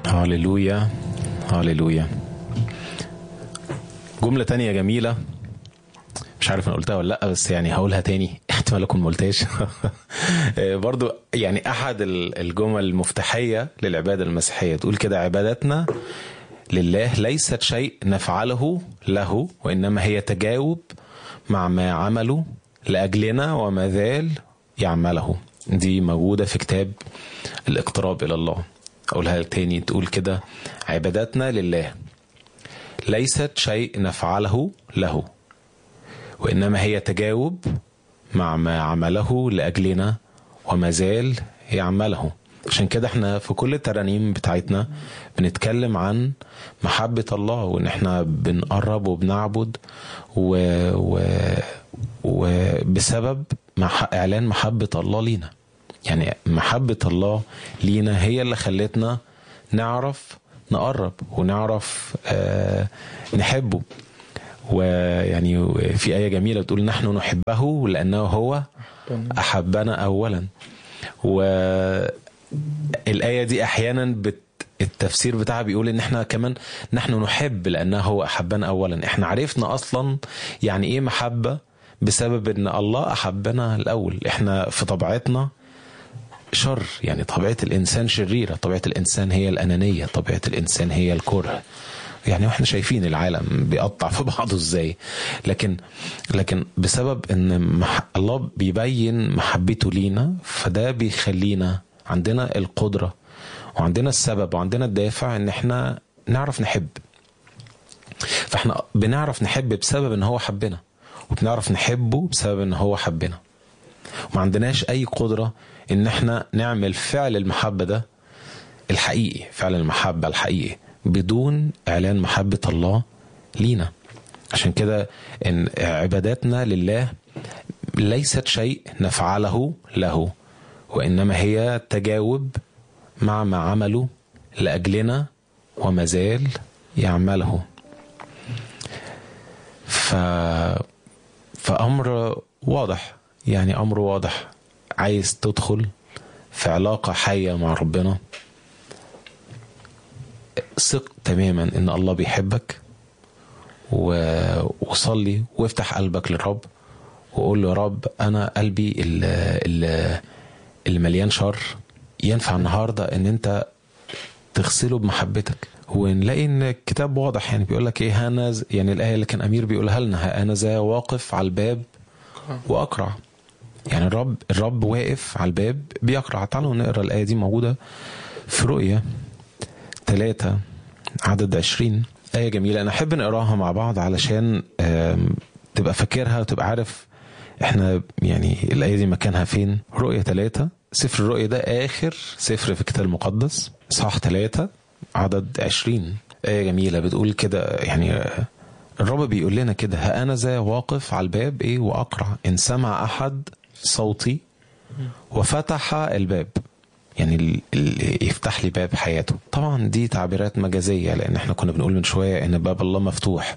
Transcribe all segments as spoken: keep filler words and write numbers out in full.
هاليلويا هاليلويا. جملة تانية جميلة، مش عارف انا قلتها ولا لا، بس يعني هقولها تاني احتمال اكون ما قلتهاش. برضو يعني احد الجمل المفتاحية للعبادة المسيحية تقول كده: عبادتنا لله ليست شيء نفعله له، وانما هي تجاوب مع ما عمله لاجلنا وما زال يعمله. دي موجودة في كتاب الاقتراب الى الله. اقولها تاني، تقول كده: عبادتنا لله ليست شيء نفعله له، وإنما هي تجاوب مع ما عمله لأجلنا وما زال يعمله. عشان كده احنا في كل الترانيم بتاعتنا بنتكلم عن محبة الله، وإن احنا بنقرب وبنعبد و... و... وبسبب مح... إعلان محبة الله لينا. يعني محبة الله لينا هي اللي خلتنا نعرف نقرب ونعرف آه نحبه. ويعني في آية جميلة بتقول: نحن نحبه لأنه هو أحبنا أولا. والآية دي أحيانا بت التفسير بتاعها بيقول إن احنا كمان نحن نحب لأنه هو أحبنا أولا. احنا عرفنا أصلا يعني إيه محبة بسبب إن الله أحبنا الأول. احنا في طبيعتنا شر، يعني طبيعة الإنسان شريرة، طبيعة الإنسان هي الأنانية، طبيعة الإنسان هي الكره. يعني واحنا شايفين العالم بيقطع في بعضه ازاي، لكن لكن بسبب ان مح... الله بيبين محبته لينا، فده بيخلينا عندنا القدرة وعندنا السبب وعندنا الدافع ان احنا نعرف نحب. فاحنا بنعرف نحب بسبب ان هو حبنا، وبنعرف نحبه بسبب ان هو حبنا. وما عندناش اي قدرة ان احنا نعمل فعل المحبة ده الحقيقي، فعل المحبة الحقيقي، بدون إعلان محبة الله لينا. عشان كده إن عباداتنا لله ليست شيء نفعله له، وإنما هي تجاوب مع ما عمله لأجلنا وما زال يعمله. ف... فأمر واضح، يعني أمر واضح. عايز تدخل في علاقة حية مع ربنا، ثق تماما ان الله بيحبك، وصلي وافتح قلبك للرب وقول له: يا رب انا قلبي اللي مليان شر، ينفع النهارده ان انت تغسله بمحبتك. ونلاقي ان الكتاب واضح، يعني بيقول لك ايه؟ انا يعني الايه اللي كان امير بيقولها لنا: انا ذا واقف على الباب واقرع. يعني الرب الرب واقف على الباب بيقرع. تعالوا نقرا الايه دي، موجوده في رؤيا ثلاثة عدد عشرين. آية جميلة، أنا أحب نقراها مع بعض علشان تبقى فاكرها وتبقى عارف إحنا يعني الآية دي مكانها فين. رؤية ثلاثة، سفر الرؤية ده آخر سفر في الكتاب المقدس، صح ثلاثة عدد عشرين. آية جميلة بتقول كده، يعني الرب بيقول لنا كده: ها أنا ذا واقف على الباب إيه وأقرع، إن سمع أحد صوتي وفتح الباب. يعني اللي يفتح لي باب حياته. طبعا دي تعبيرات مجازية، لأن احنا كنا بنقول من شوية ان باب الله مفتوح.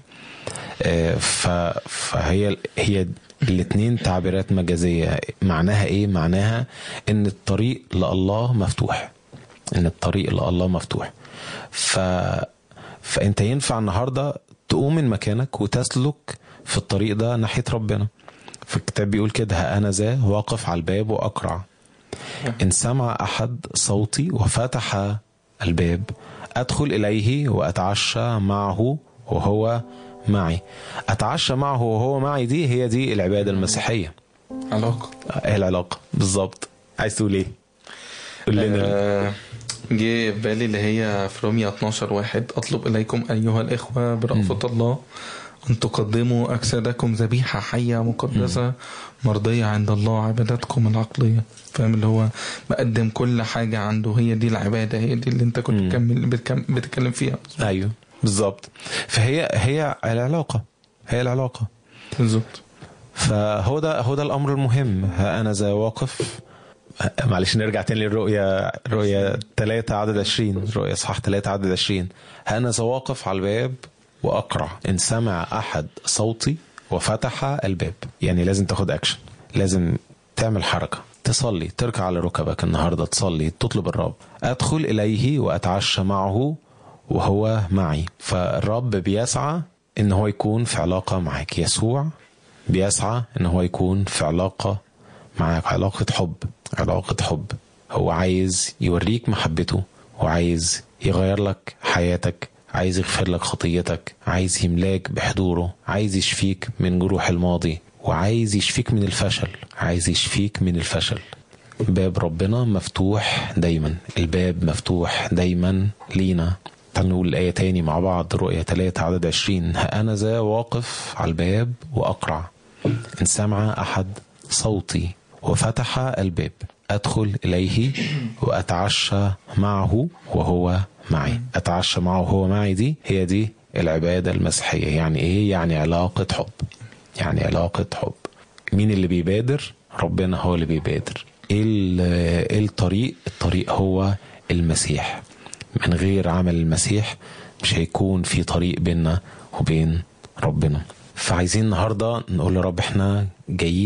فهي هي الاثنين تعبيرات مجازية. معناها ايه؟ معناها ان الطريق لله مفتوح، ان الطريق لله مفتوح. ف فانت ينفع النهاردة تقوم من مكانك وتسلك في الطريق ده ناحية ربنا. في الكتاب بيقول كده: ها أنا ذا واقف على الباب وأقرع، إن سمع أحد صوتي وفتح الباب أدخل إليه وأتعشى معه وهو معي. أتعشى معه وهو معي، دي هي دي العبادة المسيحية. علاقة، هي العلاقة بالظبط. عايز تقول إيه؟ قول لنا. آه جه بالي اللي هي في رومية اتناشر واحد: أطلب إليكم أيها الإخوة برأفة الله أن تقدموا أجسادكم ذبيحة حية مقدسة مرضية عند الله، عبادتكم العقلية. فاهم؟ اللي هو مقدم كل حاجة عنده، هي دي العبادة، هي دي اللي انت كنت بتتكلم فيها. أيوه بالظبط. فهي هي العلاقة، هي العلاقة بالظبط. فهو ده هو ده الأمر المهم. ها أنا ذا واقف. معلش نرجع تاني للرؤية، رؤية ثلاثة عدد عشرين، رؤية صح ثلاثة عدد عشرين: ها أنا ذا واقف على الباب وأقرع، إن سمع أحد صوتي وفتح الباب. يعني لازم تاخد أكشن، لازم تعمل حركة. تصلي، تركع على ركبك النهاردة تصلي، تطلب الرب. أدخل إليه وأتعشى معه وهو معي. فالرب بيسعى إن هو يكون في علاقة معك. يسوع بيسعى إن هو يكون في علاقة معك، علاقة حب، علاقة حب. هو عايز يوريك محبته، وعايز يغير لك حياتك، عايز يغفر لك خطيتك، عايز يملاك بحضوره، عايز يشفيك من جروح الماضي، وعايز يشفيك من الفشل، عايز يشفيك من الفشل. باب ربنا مفتوح دايما، الباب مفتوح دايما لينا. تعالوا نقول الآية تاني مع بعض، رؤية ثلاثة عدد عشرين. ها أنا ذا واقف على الباب وأقرع، إن سمع أحد صوتي وفتح الباب أدخل إليه وأتعشى معه وهو معي. أتعشى معه وهو معي، دي هي دي العبادة المسيحية. يعني إيه؟ يعني علاقة حب، يعني علاقة حب. مين اللي بيبادر؟ ربنا هو اللي بيبادر. إيه الطريق؟ الطريق هو المسيح. من غير عمل المسيح مش هيكون في طريق بيننا وبين ربنا. فعايزين النهاردة نقول لرب احنا جايين